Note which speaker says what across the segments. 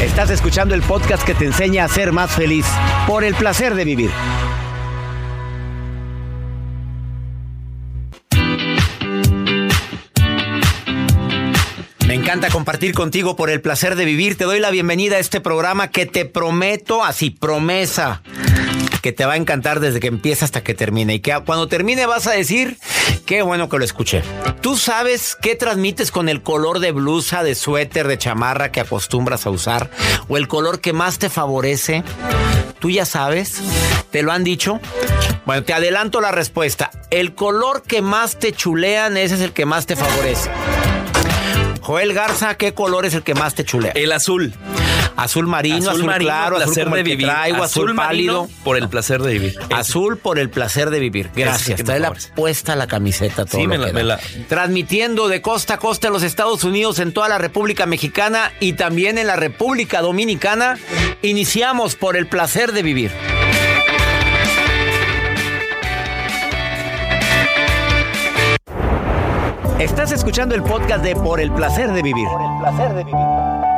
Speaker 1: Estás escuchando el podcast que te enseña a ser más feliz por el placer de vivir. Me encanta compartir contigo por el placer de vivir. Te doy la bienvenida a este programa que te prometo, así promesa, que te va a encantar desde que empieza hasta que termine. Y que cuando termine vas a decir, qué bueno que lo escuché. ¿Tú sabes qué transmites con el color de blusa, de suéter, de chamarra que acostumbras a usar? ¿O el color que más te favorece? ¿Tú ya sabes? ¿Te lo han dicho? Bueno, te adelanto la respuesta. El color que más te chulean, ese es el que más te favorece. Joel Garza, ¿qué color es el que más te chulea?
Speaker 2: El azul.
Speaker 1: Azul marino, azul claro, azul como el que traigo, azul pálido.
Speaker 2: Por el placer de vivir.
Speaker 1: Azul por el placer de vivir. Gracias. Trae la puesta la camiseta. Todo
Speaker 2: sí, me la...
Speaker 1: Transmitiendo de costa a costa en los Estados Unidos, en toda la República Mexicana y también en la República Dominicana. Iniciamos por el placer de vivir. Estás escuchando el podcast de Por el placer de vivir. Por el placer de vivir.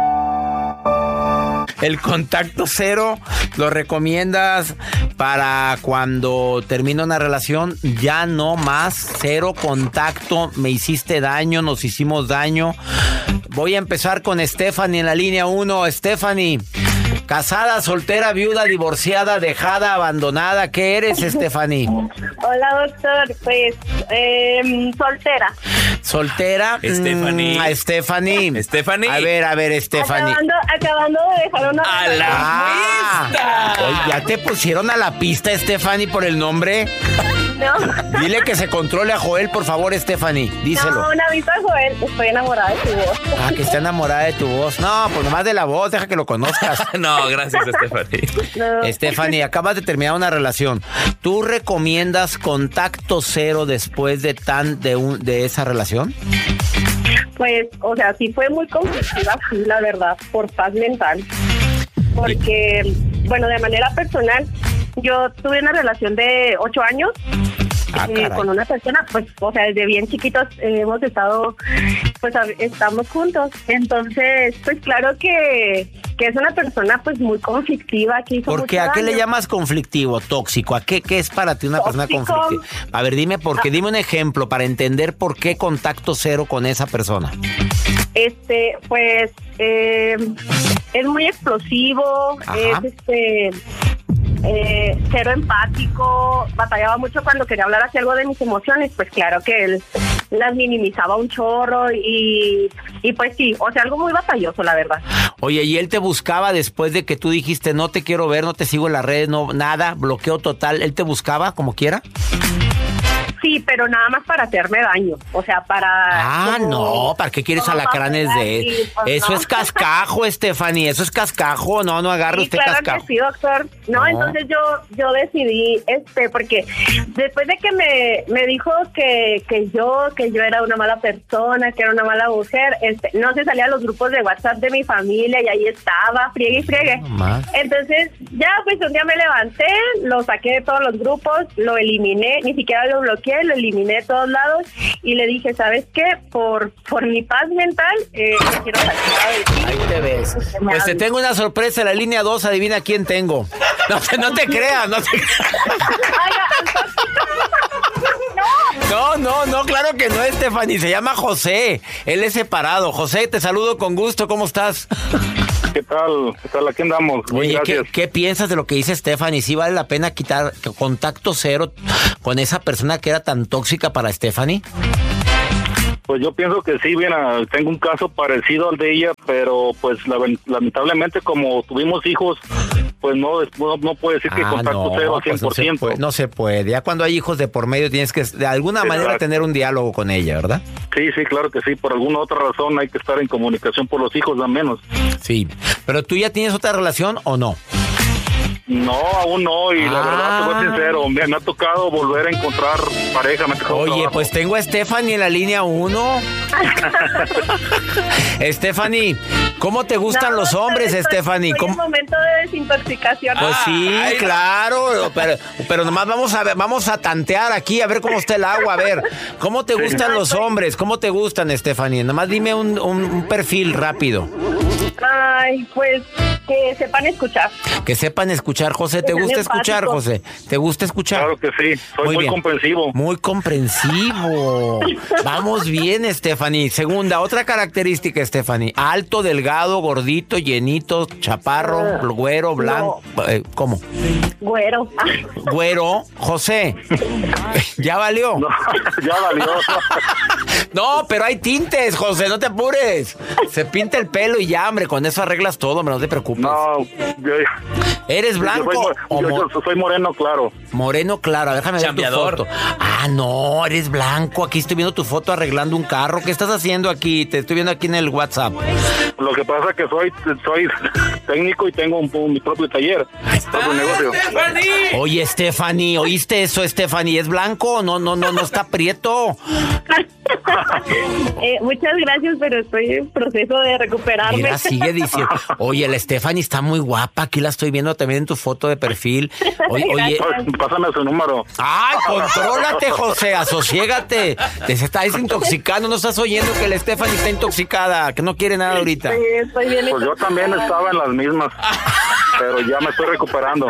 Speaker 1: El contacto cero lo recomiendas para cuando termina una relación. Ya no más, cero contacto. Me hiciste daño, nos hicimos daño. Voy a empezar con Stephanie en la línea 1. Stephanie, casada, soltera, viuda, divorciada, dejada, abandonada. ¿Qué eres, Stephanie?
Speaker 3: Hola, doctor. Pues, soltera.
Speaker 1: ¿Soltera?
Speaker 2: Stephanie.
Speaker 1: Stephanie. A ver, Stephanie.
Speaker 3: Acabando de dejar una...
Speaker 2: ¡A la pista!
Speaker 1: Oye, ¿ya te pusieron a la pista, Stephanie, por el nombre?
Speaker 3: No.
Speaker 1: Dile que se controle a Joel, por favor, Stephanie. Díselo.
Speaker 3: No, una vista, Joel. Estoy enamorada de tu voz.
Speaker 1: Ah, que está enamorada de tu voz. No, pues nomás de la voz, deja que lo conozcas.
Speaker 2: No, gracias, Stephanie.
Speaker 3: No.
Speaker 1: Stephanie, acabas de terminar una relación. ¿Tú recomiendas contacto cero después de esa relación?
Speaker 3: Pues, o sea, sí fue muy conflictiva, sí, la verdad, por paz mental. Porque, bueno, de manera personal, yo tuve una relación de 8 años con una persona, pues, o sea, desde bien chiquitos hemos estado, pues, estamos juntos. Entonces, pues, claro que es una persona, pues, muy conflictiva. Que hizo
Speaker 1: ¿Por qué?
Speaker 3: mucho
Speaker 1: ¿A qué
Speaker 3: daño.
Speaker 1: le llamas conflictivo, tóxico? ¿A qué es para ti una persona conflictiva? A ver, dime por qué, dime un ejemplo para entender por qué contacto cero con esa persona.
Speaker 3: Pues, es muy explosivo.
Speaker 1: Ajá.
Speaker 3: Es cero empático, batallaba mucho cuando quería hablar hacia algo de mis emociones, pues claro que él las minimizaba un chorro y pues sí, o sea, algo muy batalloso, la verdad.
Speaker 1: Oye, ¿y él te buscaba después de que tú dijiste no te quiero ver, no te sigo en las redes, no, nada, bloqueo total? ¿Él te buscaba como quiera?
Speaker 3: Sí, pero nada más para hacerme daño, o sea, para...
Speaker 1: Ah, no, ¿para qué quieres alacranes de él? Eso es cascajo, Stephanie, eso es cascajo, no agarre usted
Speaker 3: claro
Speaker 1: cascajo.
Speaker 3: Que sí, doctor. No, entonces yo decidí, porque después de que me dijo que yo era una mala persona, que era una mala mujer, no se salía a los grupos de WhatsApp de mi familia y ahí estaba, friegue y friegue.
Speaker 1: Más.
Speaker 3: Entonces, ya pues un día me levanté, lo saqué de todos los grupos, lo eliminé, ni siquiera lo bloqueé, lo eliminé de todos lados y le dije, ¿sabes qué? Por mi paz mental, me quiero sacar de ti.
Speaker 1: Ahí te ves. Pues te tengo una sorpresa en la línea 2, adivina quién tengo. No te creas, no te creas. No, claro que no, Stephanie, se llama José, él es separado. José, te saludo con gusto, ¿cómo estás?
Speaker 4: ¿Qué tal? Aquí andamos.
Speaker 1: Oye,
Speaker 4: gracias.
Speaker 1: ¿qué piensas de lo que dice Stephanie? ¿Sí vale la pena quitar contacto cero con esa persona que era tan tóxica para Stephanie?
Speaker 4: Pues yo pienso que sí, bien, tengo un caso parecido al de ella, pero pues lamentablemente como tuvimos hijos, pues no puede decir que contacto cero al 100%.
Speaker 1: Pues no se puede. Ya cuando hay hijos de por medio tienes que de alguna manera tener un diálogo con ella, ¿verdad?
Speaker 4: Sí, claro que sí. Por alguna otra razón hay que estar en comunicación por los hijos, al menos.
Speaker 1: Sí. ¿Pero tú ya tienes otra relación o no?
Speaker 4: No, aún no, y la verdad, te voy sincero, me ha tocado volver a encontrar pareja, me ha tocado
Speaker 1: Oye,
Speaker 4: trabajo.
Speaker 1: pues tengo a Stephanie en la línea 1. Stephanie, ¿cómo te gustan los hombres, Stephanie?
Speaker 3: Es el momento de desintoxicación.
Speaker 1: Pues sí, claro, pero nomás vamos a tantear aquí, a ver cómo está el agua, a ver, ¿cómo te gustan los hombres? ¿Cómo te gustan, Stephanie? Nomás dime un perfil rápido.
Speaker 3: Ay, pues que sepan escuchar.
Speaker 1: Que sepan escuchar, José. ¿Te gusta escuchar, José? ¿Te gusta escuchar?
Speaker 4: Claro que sí, soy muy comprensivo.
Speaker 1: Muy comprensivo. Vamos bien, Stephanie. Segunda, otra característica, Stephanie. Alto, delgado, gordito, llenito, chaparro, güero, blanco.
Speaker 3: No.
Speaker 1: ¿Cómo?
Speaker 3: Güero.
Speaker 1: Güero. José, ¿ya valió?
Speaker 4: No, ya valió.
Speaker 1: No, pero hay tintes, José, no te apures. Se pinta el pelo y ya, hombre, con eso arreglas todo, hombre, no te preocupes.
Speaker 4: No,
Speaker 1: ¿Eres blanco
Speaker 4: yo soy moreno claro.
Speaker 1: Moreno claro, déjame ver
Speaker 2: Chambeador.
Speaker 1: tu foto. Ah, no, eres blanco. Aquí estoy viendo tu foto arreglando un carro. ¿Qué estás haciendo aquí? Te estoy viendo aquí en el WhatsApp.
Speaker 4: Lo que pasa es que soy técnico y tengo mi propio taller. Propio negocio.
Speaker 1: Oye, Stephanie, ¿oíste eso, Stephanie? ¿Es blanco? No está prieto.
Speaker 3: Muchas gracias, pero estoy en proceso de recuperarme.
Speaker 1: Mira, sigue diciendo. Oye, la Stephanie está muy guapa. Aquí la estoy viendo también en tu foto de perfil. Oye.
Speaker 4: Pásame su número.
Speaker 1: ¡Ay, contrólate, José! ¡Asosiégate! Te estás desintoxicando. No estás oyendo que la Stephanie está intoxicada, que no quiere nada ahorita.
Speaker 3: Sí, estoy bien.
Speaker 4: Pues yo también estaba en las mismas, pero ya me estoy recuperando.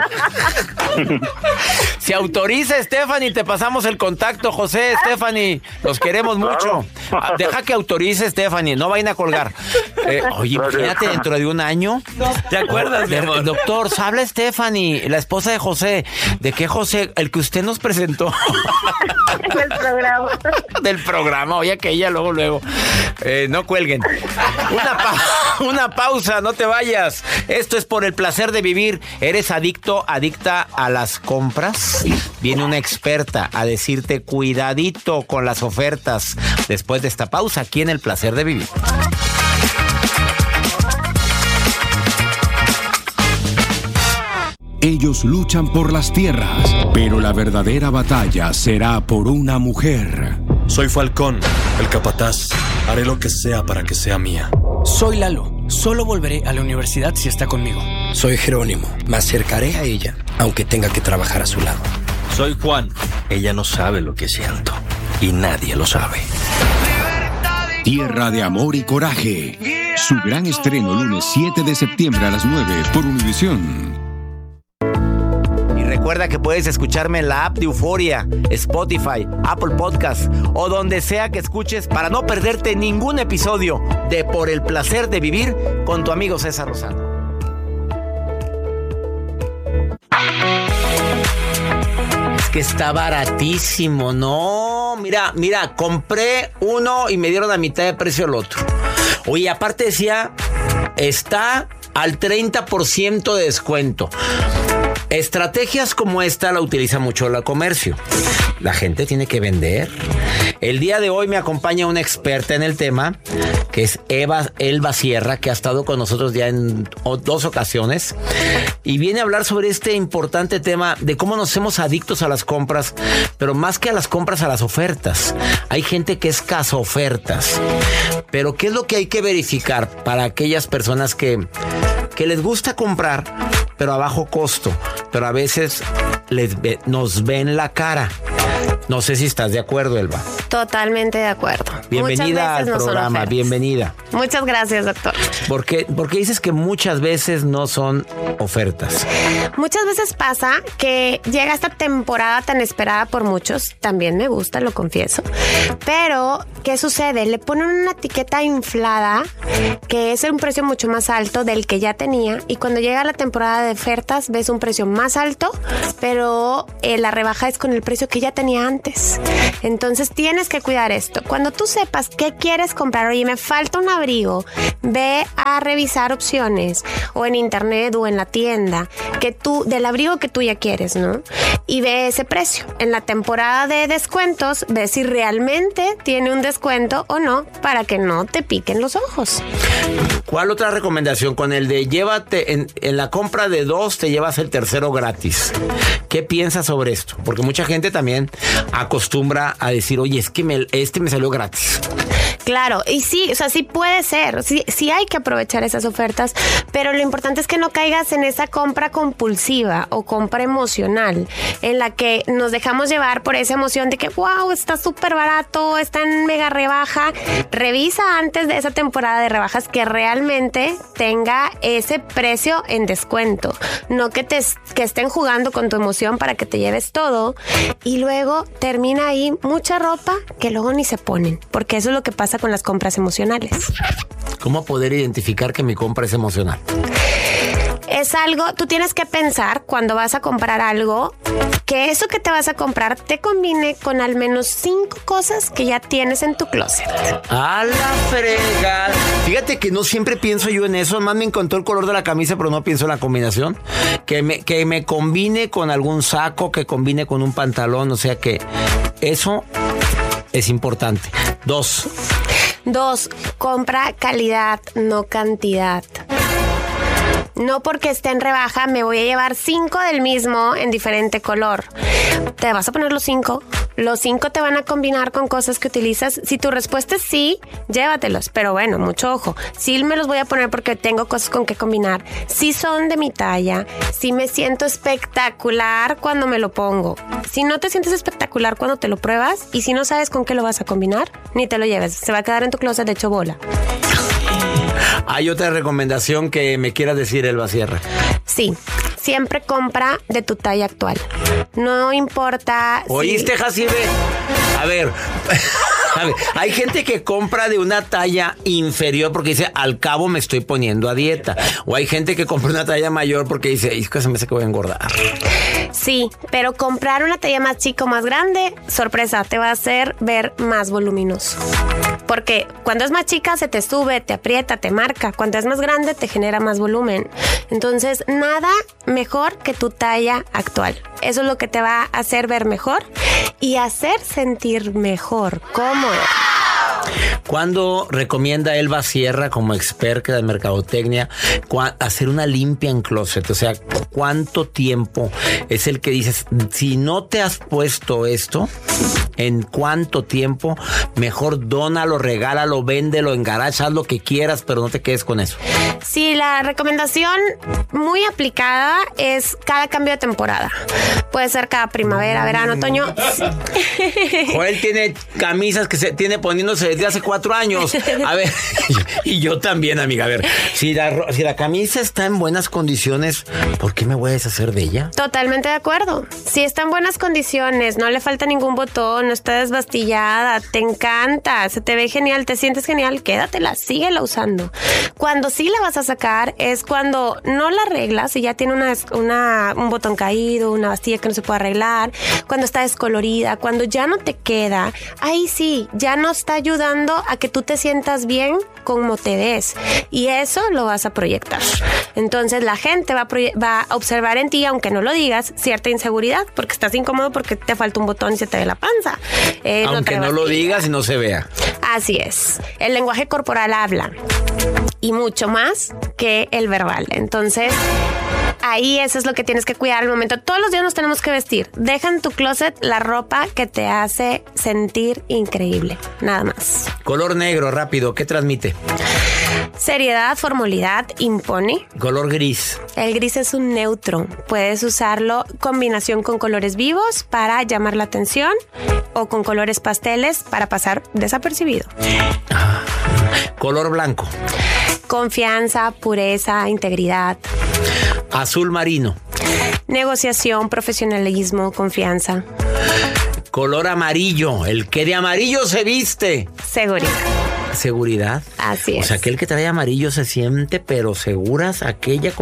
Speaker 1: Si autoriza, Stephanie, te pasamos el contacto, José, Stephanie. Los queremos mucho. Deja que autorice, Stephanie. No vayan a colgar. Oye, imagínate dentro de un año.
Speaker 2: ¿Te acuerdas, mi amor?
Speaker 1: Doctor, habla Stephanie, la esposa de José. ¿De qué José? El que usted nos presentó.
Speaker 3: El programa.
Speaker 1: Del programa. Oye, que ella luego. No cuelguen. Una pausa, no te vayas. Esto es por el placer de vivir. ¿Eres adicta a las compras? Viene una experta a decirte cuidadito con las ofertas. Después de esta pausa, aquí en el placer de vivir.
Speaker 5: Ellos luchan por las tierras, pero la verdadera batalla será por una mujer.
Speaker 6: Soy Falcón, el capataz. Haré lo que sea para que sea mía.
Speaker 7: Soy Lalo. Solo volveré a la universidad si está conmigo.
Speaker 8: Soy Jerónimo. Me acercaré a ella, aunque tenga que trabajar a su lado.
Speaker 6: Soy Juan.
Speaker 8: Ella no sabe lo que siento. Y nadie lo sabe.
Speaker 5: Tierra de amor y coraje. Su gran estreno lunes 7 de septiembre a las 9 por Univisión.
Speaker 1: Recuerda que puedes escucharme en la app de Euforia, Spotify, Apple Podcast o donde sea que escuches para no perderte ningún episodio de Por el placer de vivir con tu amigo César Lozano. Es que está baratísimo, ¿no? Mira, compré uno y me dieron la mitad de precio el otro. Oye, aparte decía, está al 30% de descuento. Estrategias como esta la utiliza mucho el comercio. La gente tiene que vender. El día de hoy me acompaña una experta en el tema, que es Elba Sierra, que ha estado con nosotros ya en 2 ocasiones. Y viene a hablar sobre este importante tema de cómo nos hacemos adictos a las compras, pero más que a las compras, a las ofertas. Hay gente que es cazaofertas. Pero ¿qué es lo que hay que verificar para aquellas personas que les gusta comprar, pero a bajo costo, pero a veces nos ven la cara? No sé si estás de acuerdo, Elba.
Speaker 9: Totalmente de acuerdo.
Speaker 1: Bienvenida al programa, bienvenida.
Speaker 9: Muchas gracias, doctor.
Speaker 1: ¿Por qué dices que muchas veces no son ofertas?
Speaker 9: Muchas veces pasa que llega esta temporada tan esperada por muchos, también me gusta, lo confieso, pero ¿qué sucede? Le ponen una etiqueta inflada que es un precio mucho más alto del que ya tenía, y cuando llega la temporada de ofertas ves un precio más alto, pero la rebaja es con el precio que ya tenía antes. Entonces tienes que cuidar esto. Cuando tú sepas qué quieres comprar, oye, me falta un abrigo, ve a revisar opciones o en internet o en la tienda del abrigo que tú ya quieres, ¿no? Y ve ese precio. En la temporada de descuentos, ve si realmente tiene un descuento o no, para que no te piquen los ojos.
Speaker 1: ¿Cuál otra recomendación? Con el de llévate en la compra de 2 te llevas el tercero gratis. ¿Qué piensas sobre esto? Porque mucha gente también acostumbra a decir, oye, es que me salió gratis.
Speaker 9: Claro, y sí, o sea, sí puede ser, sí hay que aprovechar esas ofertas, pero lo importante es que no caigas en esa compra compulsiva o compra emocional, en la que nos dejamos llevar por esa emoción de que, wow, está súper barato, está en mega rebaja. Revisa antes de esa temporada de rebajas que realmente tenga ese precio en descuento, no que estén jugando con tu emoción para que te lleves todo y luego termina ahí mucha ropa que luego ni se ponen, porque eso es lo que pasa con las compras emocionales.
Speaker 1: ¿Cómo poder identificar que mi compra es emocional?
Speaker 9: Es algo, tú tienes que pensar cuando vas a comprar algo, que eso que te vas a comprar te combine con al menos 5 cosas que ya tienes en tu closet.
Speaker 1: ¡A la fregada! Fíjate que no siempre pienso yo en eso. Además me encantó el color de la camisa, pero no pienso en la combinación. Que me combine con algún saco, que combine con un pantalón. O sea que eso es importante. 2, compra calidad, no cantidad. No porque esté en rebaja me voy a llevar 5 del mismo en diferente color. Te vas a poner los 5. Los 5 te van a combinar con cosas que utilizas. Si tu respuesta es sí, llévatelos. Pero bueno, mucho ojo. Sí me los voy a poner porque tengo cosas con que combinar. Sí son de mi talla. Sí me siento espectacular cuando me lo pongo. Si no te sientes espectacular cuando te lo pruebas y si no sabes con qué lo vas a combinar, ni te lo lleves. Se va a quedar en tu closet de hecho bola. ¿Hay otra recomendación que me quieras decir, Elba Sierra?
Speaker 9: Sí, siempre compra de tu talla actual. No importa.
Speaker 1: ¿Oíste, Jacibe? A ver, hay gente que compra de una talla inferior porque dice, al cabo me estoy poniendo a dieta. O hay gente que compra una talla mayor porque dice, es que se me hace que voy a engordar.
Speaker 9: Sí, pero comprar una talla más chica o más grande, sorpresa, te va a hacer ver más voluminoso. Porque cuando es más chica se te sube, te aprieta, te marca. Cuando es más grande te genera más volumen. Entonces, nada mejor que tu talla actual. Eso es lo que te va a hacer ver mejor y hacer sentir mejor, cómodo.
Speaker 1: ¿Cuándo recomienda Elba Sierra, como experta de mercadotecnia, hacer una limpia en closet? O sea, ¿cuánto tiempo es el que dices, si no te has puesto esto, en cuánto tiempo, mejor dónalo, regálalo, véndelo, engaracha, haz lo que quieras, pero no te quedes con eso?
Speaker 9: Sí, la recomendación muy aplicada es cada cambio de temporada. Puede ser cada primavera, verano, otoño.
Speaker 1: Joel tiene camisas que se tiene poniéndose desde hace 4 años. A ver, y yo también, amiga. A ver, si la camisa está en buenas condiciones, ¿por qué me voy a deshacer de ella?
Speaker 9: Totalmente de acuerdo. Si está en buenas condiciones, no le falta ningún botón, no está desbastillada, te encanta, se te ve genial, te sientes genial, quédatela, síguela usando. Cuando sí la vas a sacar es cuando no la arreglas y ya tiene un botón caído, una bastilla que no se puede arreglar, cuando está descolorida, cuando ya no te queda, ahí sí, ya no está ayudando a que tú te sientas bien como te ves y eso lo vas a proyectar. Entonces la gente va a observar en ti, aunque no lo digas, cierta inseguridad porque estás incómodo porque te falta un botón y se te ve la panza.
Speaker 1: Aunque no lo digas y no se vea.
Speaker 9: Así es. El lenguaje corporal habla y mucho más que el verbal. Entonces, ahí eso es lo que tienes que cuidar al momento. Todos los días nos tenemos que vestir. Deja en tu closet la ropa que te hace sentir increíble. Nada más.
Speaker 1: Color negro, rápido. ¿Qué transmite?
Speaker 9: Seriedad, formalidad, impone.
Speaker 1: Color gris.
Speaker 9: El gris es un neutro. Puedes usarlo en combinación con colores vivos para llamar la atención o con colores pasteles para pasar desapercibido.
Speaker 1: Color blanco.
Speaker 9: Confianza, pureza, integridad.
Speaker 1: Azul marino.
Speaker 9: Negociación, profesionalismo, confianza.
Speaker 1: Color amarillo. El que de amarillo se viste.
Speaker 9: Seguridad. Así es.
Speaker 1: O sea, aquel que trae amarillo se siente, pero seguras, aquella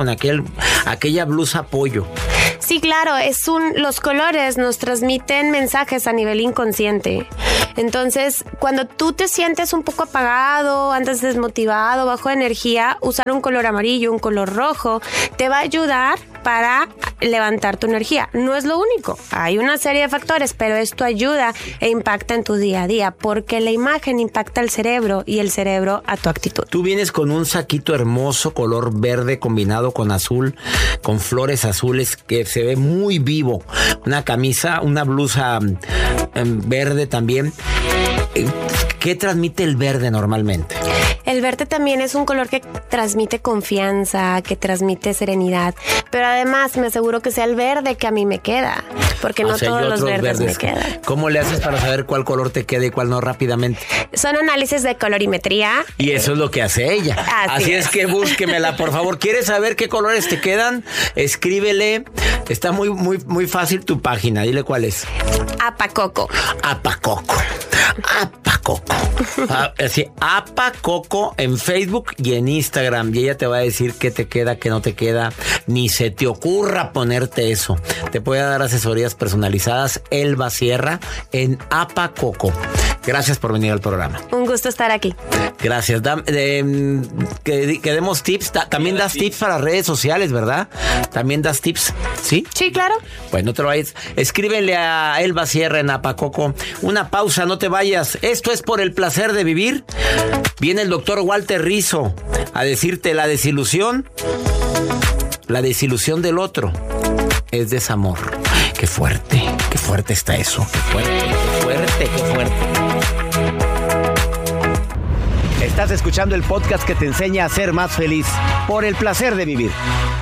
Speaker 1: blusa pollo.
Speaker 9: Sí, claro, los colores nos transmiten mensajes a nivel inconsciente. Entonces, cuando tú te sientes un poco apagado, andas desmotivado, bajo de energía, usar un color amarillo, un color rojo, te va a ayudar para levantar tu energía. No es lo único, hay una serie de factores, pero esto ayuda e impacta en tu día a día, porque la imagen impacta al cerebro y el cerebro a tu actitud.
Speaker 1: Tú vienes con un saquito hermoso, color verde combinado con azul, con flores azules, que se ve muy vivo. Una camisa, una blusa verde también. ¿Qué transmite el verde normalmente?
Speaker 9: El verde también es un color que transmite confianza, que transmite serenidad, pero además me aseguro que sea el verde que a mí me queda, porque no todos los verdes me quedan.
Speaker 1: ¿Cómo le haces para saber cuál color te queda y cuál no rápidamente?
Speaker 9: Son análisis de colorimetría.
Speaker 1: Y eso es lo que hace ella. Así es que búsquemela, por favor. ¿Quieres saber qué colores te quedan? Escríbele. Está muy fácil tu página. Dile cuál es.
Speaker 9: Apacoco.
Speaker 1: Apacoco. Así, Apacoco en Facebook y en Instagram. Y ella te va a decir qué te queda, qué no te queda. Ni se te ocurra ponerte eso. Te puede dar asesorías personalizadas. Elba Sierra en Apacoco. Gracias por venir al programa.
Speaker 9: Un gusto estar aquí.
Speaker 1: Gracias. Que demos tips. También das tips para redes sociales, ¿verdad? También das tips, ¿sí?
Speaker 9: Sí, claro.
Speaker 1: Pues no te lo vayas. Escríbele a Elba Sierra en Apacoco. Una pausa, no te vayas. Esto es Por el Placer de Vivir. Viene el doctor Walter Rizzo a decirte la desilusión del otro es desamor. Qué fuerte está eso. Qué fuerte. Estás escuchando el podcast que te enseña a ser más feliz. Por el Placer de Vivir.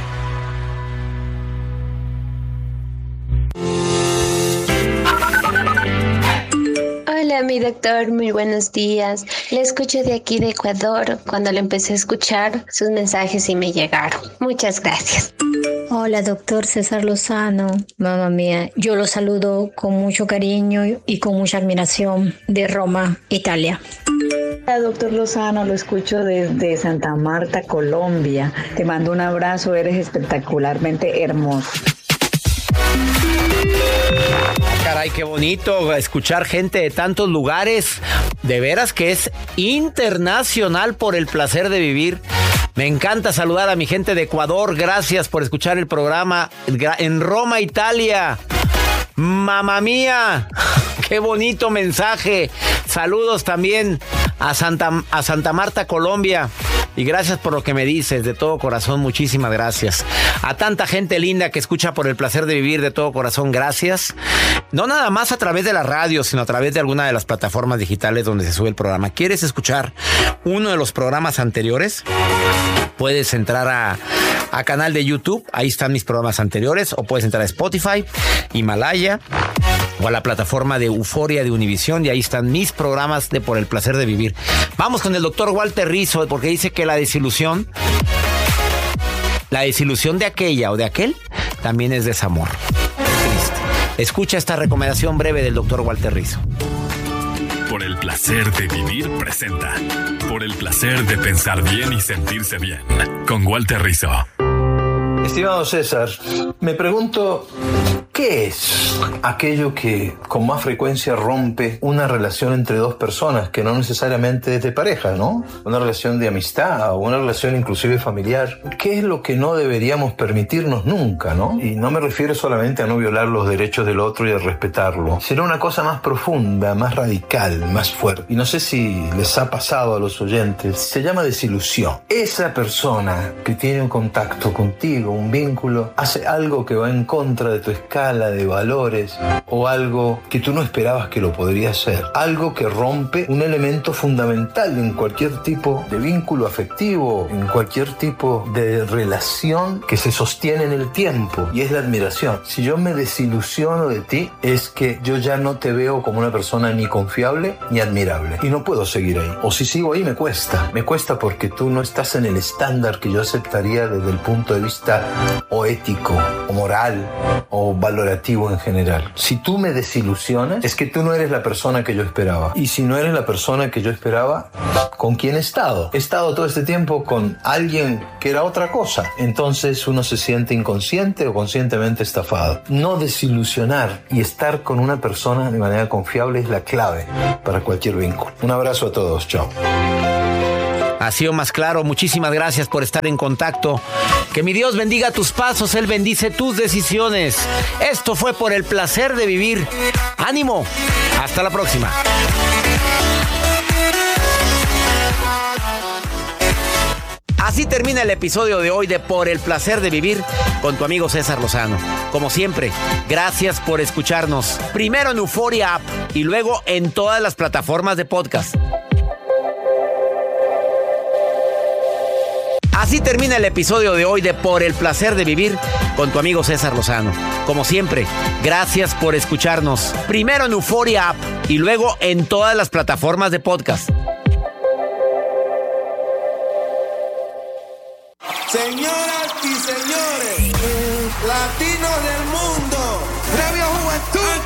Speaker 10: Hola, mi doctor, muy buenos días. Le escucho de aquí de Ecuador. Cuando le empecé a escuchar, sus mensajes sí me llegaron. Muchas gracias.
Speaker 11: Hola, doctor César Lozano. Mamá mía, yo lo saludo con mucho cariño y con mucha admiración de Roma, Italia.
Speaker 12: Hola, doctor Lozano, lo escucho desde Santa Marta, Colombia. Te mando un abrazo, eres espectacularmente hermoso.
Speaker 1: Caray, qué bonito escuchar gente de tantos lugares. De veras que es internacional Por el Placer de Vivir. Me encanta saludar a mi gente de Ecuador. Gracias por escuchar el programa en Roma, Italia. Mamá mía, qué bonito mensaje. Saludos también a Santa Marta, Colombia. Y gracias por lo que me dices, de todo corazón, muchísimas gracias. A tanta gente linda que escucha Por el Placer de Vivir, de todo corazón, gracias. No nada más a través de la radio, sino a través de alguna de las plataformas digitales donde se sube el programa. ¿Quieres escuchar uno de los programas anteriores? Puedes entrar a canal de YouTube, ahí están mis programas anteriores, o puedes entrar a Spotify, Himalaya, o a la plataforma de Euforia de Univisión, y ahí están mis programas de Por el Placer de Vivir. Vamos con el doctor Walter Rizzo, porque dice que la desilusión de aquella o de aquel también es desamor. Qué triste. Escucha esta recomendación breve del doctor Walter Rizzo.
Speaker 13: Por el Placer de Vivir presenta Por el Placer de Pensar Bien y Sentirse Bien, con Walter Rizzo.
Speaker 14: Estimado César, me pregunto, ¿qué es aquello que con más frecuencia rompe una relación entre dos personas que no necesariamente es de pareja, ¿no? Una relación de amistad o una relación inclusive familiar. ¿Qué es lo que no deberíamos permitirnos nunca, no? Y no me refiero solamente a no violar los derechos del otro y a respetarlo. Será una cosa más profunda, más radical, más fuerte. Y no sé si les ha pasado a los oyentes. Se llama desilusión. Esa persona que tiene un contacto contigo, un vínculo, hace algo que va en contra de tu escala de valores o algo que tú no esperabas que lo podría hacer. Algo que rompe un elemento fundamental en cualquier tipo de vínculo afectivo, en cualquier tipo de relación que se sostiene en el tiempo, y es la admiración. Si yo me desilusiono de ti, es que yo ya no te veo como una persona ni confiable ni admirable, y no puedo seguir ahí. O si sigo ahí me cuesta porque tú no estás en el estándar que yo aceptaría desde el punto de vista o ético, o moral, o valorativo en general. Si tú me desilusionas, es que tú no eres la persona que yo esperaba. Y si no eres la persona que yo esperaba, ¿con quién he estado? He estado todo este tiempo con alguien que era otra cosa. Entonces uno se siente inconsciente o conscientemente estafado. No desilusionar y estar con una persona de manera confiable es la clave para cualquier vínculo. Un abrazo a todos. Chao.
Speaker 1: Ha sido más claro. Muchísimas gracias por estar en contacto. Que mi Dios bendiga tus pasos, Él bendice tus decisiones. Esto fue Por el Placer de Vivir. ¡Ánimo! Hasta la próxima. Así termina el episodio de hoy de Por el Placer de Vivir con tu amigo César Lozano. Como siempre, gracias por escucharnos. Primero en Euforia App y luego en todas las plataformas de podcast. Así termina el episodio de hoy de Por el Placer de Vivir con tu amigo César Lozano. Como siempre, gracias por escucharnos. Primero en Euforia App y luego en todas las plataformas de podcast.
Speaker 15: Señoras y señores, latinos del mundo, Premio Juventud.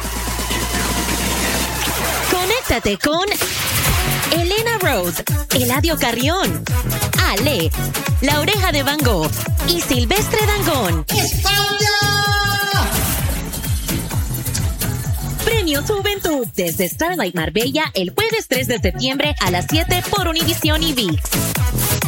Speaker 16: Conéctate con Elena Rose, Eladio Carrión, Ale, La Oreja de Van Gogh y Silvestre Dangond.
Speaker 15: ¡España!
Speaker 16: Premio Juventud desde Starlight Marbella el jueves 3 de septiembre a las 7 por Univision y ViX.